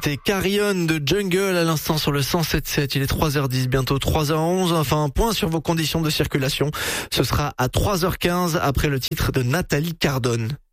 C'était Carrion de Jungle à l'instant sur le 107.7. Il est 3h10, bientôt 3h11. Enfin, un point sur vos conditions de circulation. Ce sera à 3h15 après le titre de Nathalie Cardone.